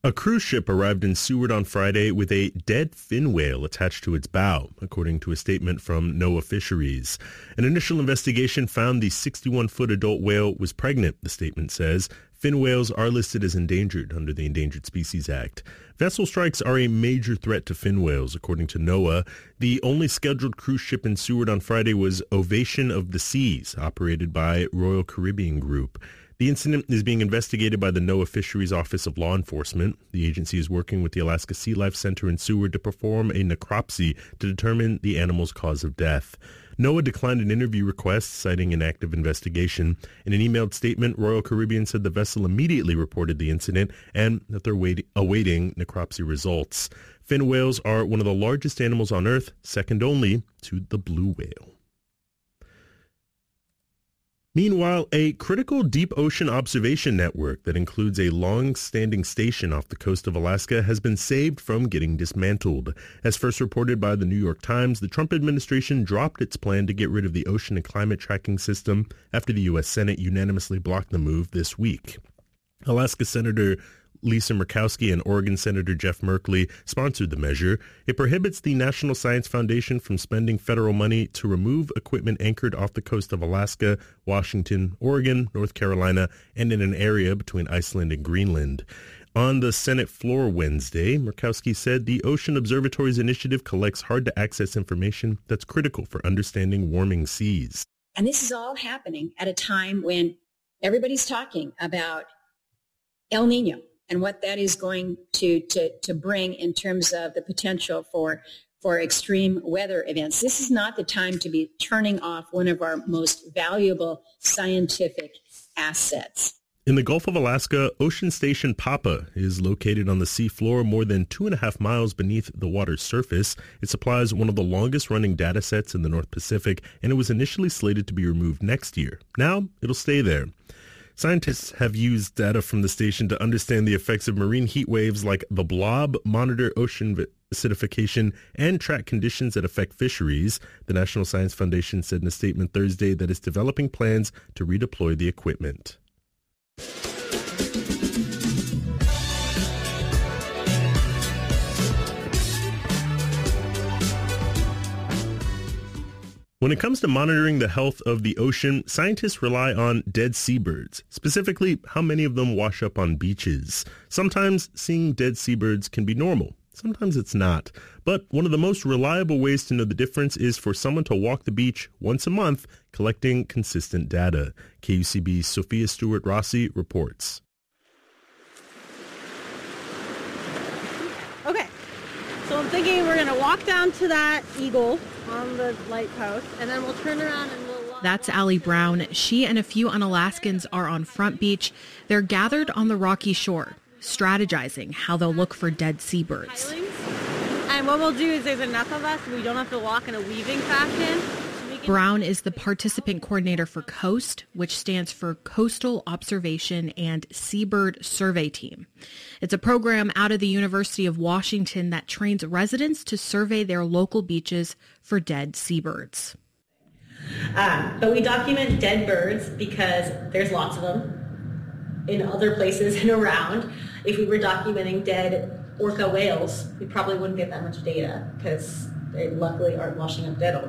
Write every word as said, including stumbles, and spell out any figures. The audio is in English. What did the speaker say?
A cruise ship arrived in Seward on Friday with a dead fin whale attached to its bow, according to a statement from NOAA Fisheries. An initial investigation found the sixty-one-foot adult whale was pregnant, the statement says. Fin whales are listed as endangered under the Endangered Species Act. Vessel strikes are a major threat to fin whales, according to NOAA. The only scheduled cruise ship in Seward on Friday was Ovation of the Seas, operated by Royal Caribbean Group. The incident is being investigated by the NOAA Fisheries Office of Law Enforcement. The agency is working with the Alaska Sea Life Center in Seward to perform a necropsy to determine the animal's cause of death. NOAA declined an interview request, citing an active investigation. In an emailed statement, Royal Caribbean said the vessel immediately reported the incident and that they're wait- awaiting necropsy results. Fin whales are one of the largest animals on Earth, second only to the blue whale. Meanwhile, a critical deep ocean observation network that includes a long-standing station off the coast of Alaska has been saved from getting dismantled. As first reported by the New York Times, the Trump administration dropped its plan to get rid of the ocean and climate tracking system after the U S Senate unanimously blocked the move this week. Alaska Senator Lisa Murkowski and Oregon Senator Jeff Merkley sponsored the measure. It prohibits the National Science Foundation from spending federal money to remove equipment anchored off the coast of Alaska, Washington, Oregon, North Carolina, and in an area between Iceland and Greenland. On the Senate floor Wednesday, Murkowski said the Ocean Observatory's initiative collects hard-to-access information that's critical for understanding warming seas. And this is all happening at a time when everybody's talking about El Nino and what that is going to, to, to bring in terms of the potential for, for extreme weather events. This is not the time to be turning off one of our most valuable scientific assets. In the Gulf of Alaska, Ocean Station Papa is located on the seafloor more than two and a half miles beneath the water's surface. It supplies one of the longest running data sets in the North Pacific, and it was initially slated to be removed next year. Now it'll stay there. Scientists have used data from the station to understand the effects of marine heat waves like the blob, monitor ocean acidification, and track conditions that affect fisheries. The National Science Foundation said in a statement Thursday that it's developing plans to redeploy the equipment. When it comes to monitoring the health of the ocean, scientists rely on dead seabirds, specifically how many of them wash up on beaches. Sometimes seeing dead seabirds can be normal. Sometimes it's not. But one of the most reliable ways to know the difference is for someone to walk the beach once a month, collecting consistent data. K U C B's Sophia Stewart-Rossi reports. Okay, so I'm thinking we're going to walk down to that eagle on the light post, and then we'll turn around and we'll... That's Allie Brown. She and a few Unalaskans are on Front Beach. They're gathered on the rocky shore, strategizing how they'll look for dead seabirds. And what we'll do is there's enough of us, we don't have to walk in a weaving fashion. Brown is the participant coordinator for COAST, which stands for Coastal Observation and Seabird Survey Team. It's a program out of the University of Washington that trains residents to survey their local beaches for dead seabirds. Um, but we document dead birds because there's lots of them in other places and around. If we were documenting dead orca whales, we probably wouldn't get that much data because they luckily aren't washing up dead